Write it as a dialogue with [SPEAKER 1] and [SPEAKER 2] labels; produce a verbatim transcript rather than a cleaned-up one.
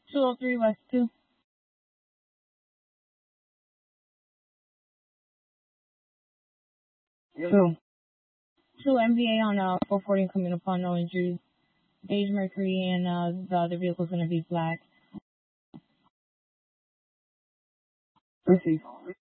[SPEAKER 1] two oh three West two.
[SPEAKER 2] Two.
[SPEAKER 1] Two M V A on uh, four forty coming upon no injuries. Beige Mercury and uh, the other vehicle's going to be black.
[SPEAKER 2] Receive.